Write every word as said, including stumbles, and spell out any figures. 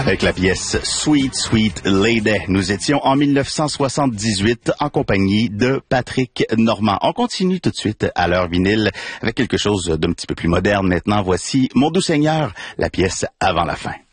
Avec la pièce Sweet Sweet Lady. Nous étions en mille neuf cent soixante-dix-huit en compagnie de Patrick Normand. On continue tout de suite à l'heure vinyle avec quelque chose d'un petit peu plus moderne maintenant. Voici Mon doux Seigneur, la pièce Avant la fin.